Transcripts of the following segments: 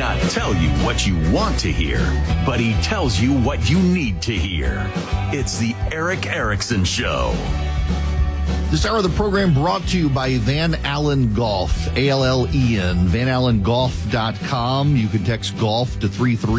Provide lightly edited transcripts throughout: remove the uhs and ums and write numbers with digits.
not tell you what you want to hear, but he tells you what you need to hear. It's the Erick Erickson Show. This hour of the program brought to you by Van Allen Golf, A-L-L-E-N, vanallengolf.com. You can text golf to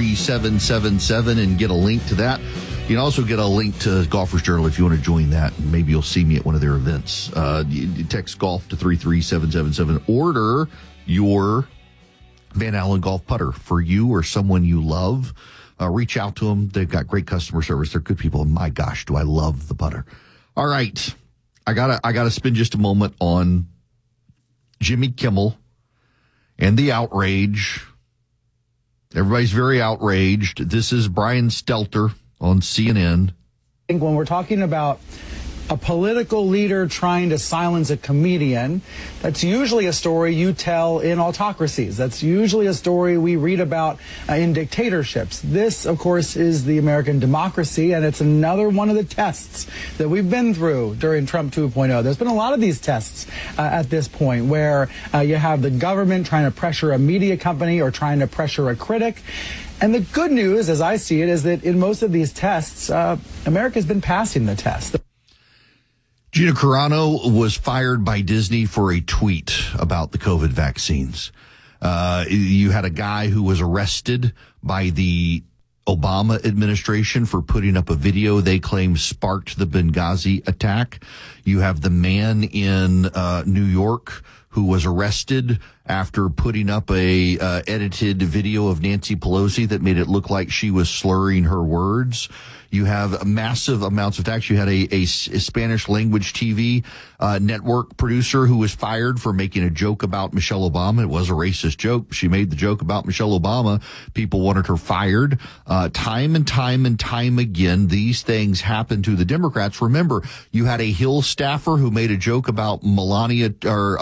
33777 and get a link to that. You can also get a link to Golfers Journal if you want to join that, and maybe you'll see me at one of their events. You text golf to 33777. Order your Van Allen Golf putter for you or someone you love. Reach out to them. They've got great customer service. They're good people. And my gosh, do I love the putter. All right. I gotta spend just a moment on Jimmy Kimmel and the outrage. Everybody's very outraged. This is Brian Stelter on CNN. I think when we're talking about a political leader trying to silence a comedian, that's usually a story you tell in autocracies. That's usually a story we read about in dictatorships. This, of course, is the American democracy, and it's another one of the tests that we've been through during Trump 2.0. There's been a lot of these tests at this point where you have the government trying to pressure a media company or trying to pressure a critic. And the good news, as I see it, is that in most of these tests, America's been passing the test. Gina Carano was fired by Disney for a tweet about the COVID vaccines. You had a guy who was arrested by the Obama administration for putting up a video they claim sparked the Benghazi attack. You have the man in New York who was arrested after putting up a edited video of Nancy Pelosi that made it look like she was slurring her words. You have massive amounts of tax. You had a Spanish language TV network producer who was fired for making a joke about Michelle Obama. It was a racist joke. She made the joke about Michelle Obama. People wanted her fired. Time and time again, these things happen to the Democrats. Remember, you had a Hill staffer who made a joke about Melania, or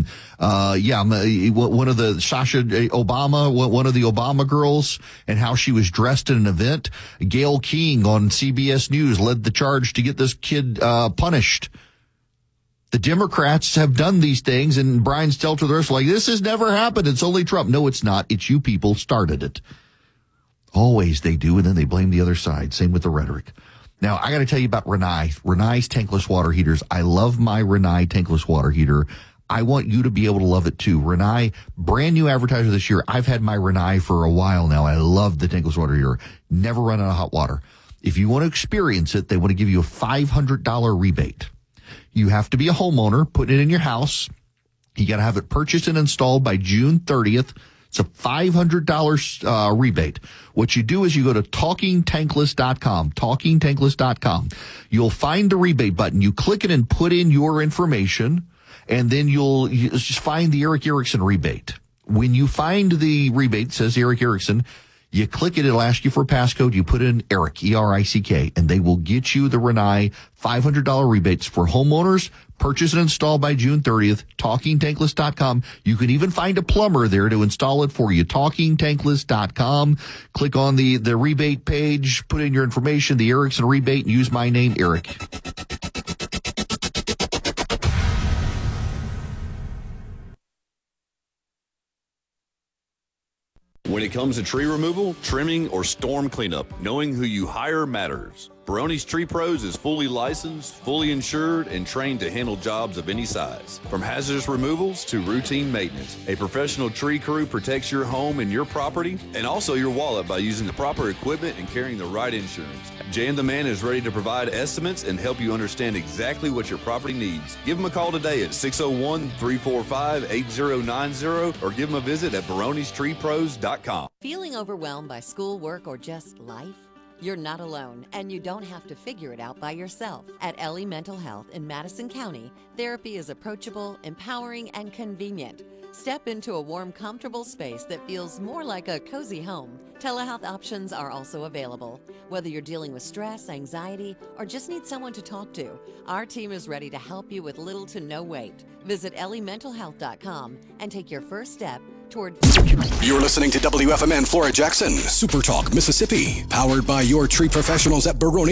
one of the Sasha Obama, one of the Obama girls, and how she was dressed in an event. Gayle King on CBS News led the charge to get this kid punished. The Democrats have done these things, and Brian Stelter, the rest are like, this has never happened. It's only Trump. No, it's not. It's you people started it. Always they do, and then they blame the other side. Same with the rhetoric. Now, I got to tell you about Rinnai's tankless water heaters. I love my Rinnai tankless water heater. I want you to be able to love it too. Rinnai, brand new advertiser this year. I've had my Rinnai for a while now. I love the tankless water heater. Never run out of hot water. If you want to experience it, they want to give you a $500 rebate. You have to be a homeowner, put it in your house. You got to have it purchased and installed by June 30th. It's a $500 rebate. What you do is you go to TalkingTankless.com, TalkingTankless.com. You'll find the rebate button. You click it and put in your information, and then you'll just find the Erick Erickson rebate. When you find the rebate, it says Erick Erickson, you click it, it'll ask you for a passcode. You put in Erick, E-R-I-C-K, and they will get you the Rinnai $500 rebates for homeowners. Purchase and install by June 30th, TalkingTankless.com. You can even find a plumber there to install it for you. TalkingTankless.com. Click on the rebate page, put in your information, the Erickson rebate, and use my name, Erick. When it comes to tree removal, trimming, or storm cleanup, knowing who you hire matters. Barone's Tree Pros is fully licensed, fully insured, and trained to handle jobs of any size. From hazardous removals to routine maintenance, a professional tree crew protects your home and your property, and also your wallet by using the proper equipment and carrying the right insurance. Jan the Man is ready to provide estimates and help you understand exactly what your property needs. Give him a call today at 601-345-8090 or give him a visit at baronestreepros.com. Feeling overwhelmed by school, work, or just life? You're not alone, and you don't have to figure it out by yourself. At Ellie Mental Health in Madison County, therapy is approachable, empowering, and convenient. Step into a warm, comfortable space that feels more like a cozy home. Telehealth options are also available. Whether you're dealing with stress, anxiety, or just need someone to talk to, our team is ready to help you with little to no wait. Visit elliementalhealth.com and take your first step toward... You're listening to WFMN Flora Jackson, Super Talk, Mississippi, powered by your tree professionals at Barone